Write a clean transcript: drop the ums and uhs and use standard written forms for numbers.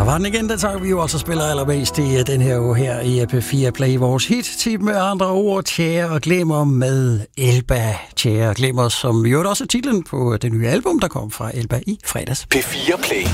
var den igen, den sang vi jo også spiller allermest i den her uge her i P4 Play. Vores hit-tip med andre ord, Tjære og Glimmer med Elba. Tjære og Glimmer, som jo også er titlen på det nye album, der kom fra Elba i fredags. P4 Play.